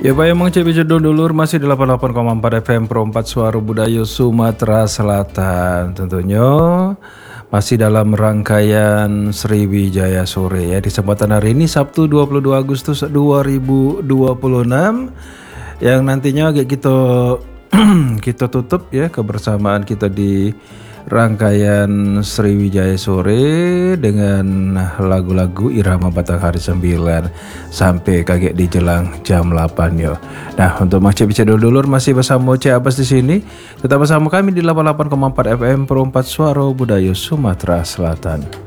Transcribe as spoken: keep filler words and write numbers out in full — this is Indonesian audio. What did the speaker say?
Ya Pak emang C B C dulur masih delapan puluh delapan koma empat F M Pro empat Suara Budaya Sumatera Selatan. Tentunya masih dalam rangkaian Sriwijaya Sore ya. Di kesempatan hari ini Sabtu dua puluh dua Agustus dua ribu dua puluh enam yang nantinya kayak kita kita tutup ya kebersamaan kita di rangkaian Sriwijaya Sore dengan lagu-lagu irama Batanghari sembilan sampai kaget di jelang jam delapan yo. Nah, untuk Mas Cek dulur masih bersama Cek Abbas di sini. Tetap bersama kami di delapan puluh delapan koma empat F M Pro empat Suara Budaya Sumatera Selatan.